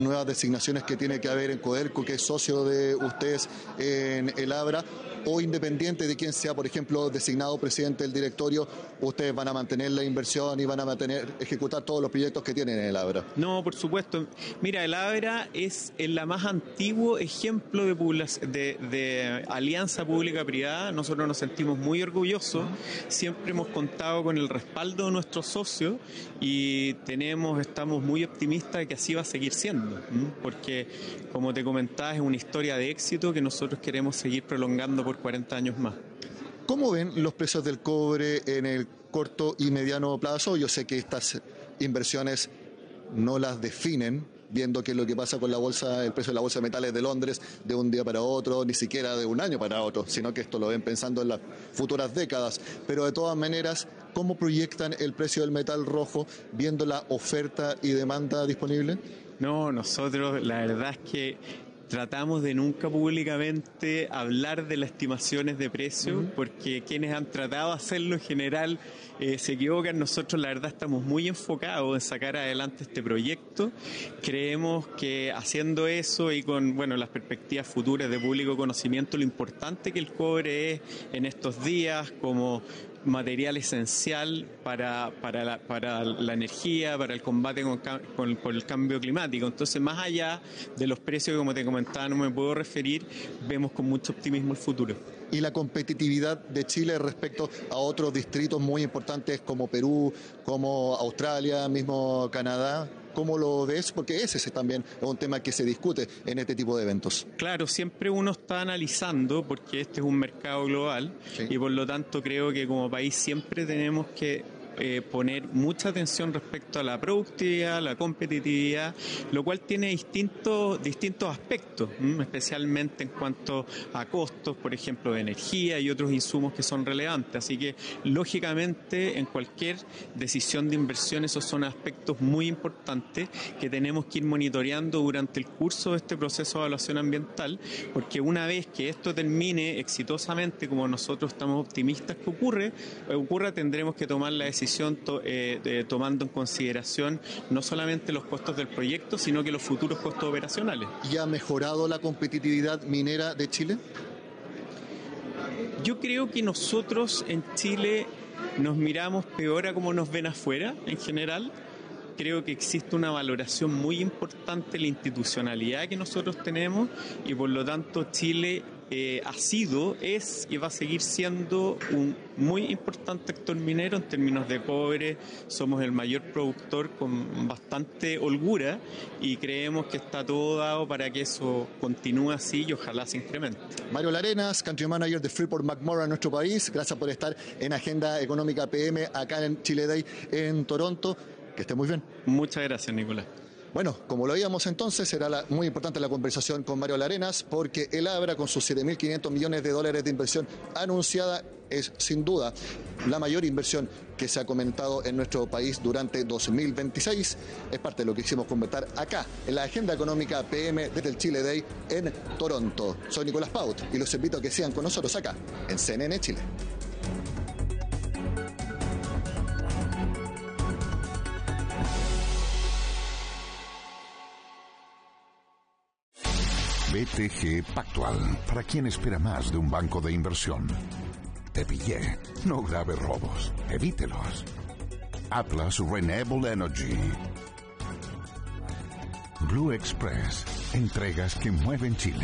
nuevas designaciones que tiene que haber en Codelco, que es socio de ustedes en el Abra, o independiente de quién sea, por ejemplo, designado presidente del directorio, ustedes van a mantener la inversión y van a ejecutar todos los proyectos que tienen en el Abra? No, por supuesto. Mira, el Abra es el más antiguo ejemplo de alianza pública-privada. Nosotros nos sentimos muy orgullosos. Siempre hemos contado con el respaldo de nuestros socios y estamos muy optimistas de que así va a seguir siendo, porque, como te comentaba, es una historia de éxito que nosotros queremos seguir prolongando por 40 años más. ¿Cómo ven los precios del cobre en el corto y mediano plazo? Yo sé que estas inversiones no las definen, viendo qué es lo que pasa con la bolsa, el precio de la bolsa de metales de Londres de un día para otro, ni siquiera de un año para otro, sino que esto lo ven pensando en las futuras décadas. Pero de todas maneras, ¿cómo proyectan el precio del metal rojo viendo la oferta y demanda disponible? No, nosotros la verdad es que tratamos de nunca públicamente hablar de las estimaciones de precio, porque quienes han tratado de hacerlo en general se equivocan. Nosotros la verdad estamos muy enfocados en sacar adelante este proyecto. Creemos que haciendo eso y con las perspectivas futuras de público conocimiento, lo importante que el cobre es en estos días como material esencial para la energía, para el combate por el cambio climático. Entonces, más allá de los precios que, como te comentaba, no me puedo referir, vemos con mucho optimismo el futuro. Y la competitividad de Chile respecto a otros distritos muy importantes como Perú, como Australia, mismo Canadá, ¿cómo lo ves? Porque ese también es un tema que se discute en este tipo de eventos. Claro, siempre uno está analizando, porque este es un mercado global, sí, y por lo tanto creo que como país siempre tenemos que poner mucha atención respecto a la productividad, la competitividad, lo cual tiene distintos aspectos, especialmente en cuanto a costos, por ejemplo, de energía y otros insumos que son relevantes. Así que, lógicamente, en cualquier decisión de inversión, esos son aspectos muy importantes que tenemos que ir monitoreando durante el curso de este proceso de evaluación ambiental, porque una vez que esto termine exitosamente, como nosotros estamos optimistas que ocurra, tendremos que tomar la decisión tomando en consideración no solamente los costos del proyecto, sino que los futuros costos operacionales. ¿Y ha mejorado la competitividad minera de Chile? Yo creo que nosotros en Chile nos miramos peor a cómo nos ven afuera en general. Creo que existe una valoración muy importante de la institucionalidad que nosotros tenemos y por lo tanto Chile ha sido, es y va a seguir siendo un muy importante actor minero en términos de cobre. Somos el mayor productor con bastante holgura y creemos que está todo dado para que eso continúe así y ojalá se incremente. Mario Larenas, Country Manager de Freeport-McMoRan en nuestro país, gracias por estar en Agenda Económica PM acá en Chile Day en Toronto. Que esté muy bien. Muchas gracias, Nicolás. Bueno, como lo veíamos entonces, será muy importante la conversación con Mario Larenas, porque el Abra, con sus $7.500 millones de inversión anunciada, es sin duda la mayor inversión que se ha comentado en nuestro país durante 2026. Es parte de lo que quisimos comentar acá, en la Agenda Económica PM desde el Chile Day en Toronto. Soy Nicolás Paut y los invito a que sigan con nosotros acá, en CNN Chile. BTG Pactual. ¿Para quién espera más de un banco de inversión? Te pillé. No grave robos. Evítelos. Atlas Renewable Energy. Blue Express. Entregas que mueven Chile.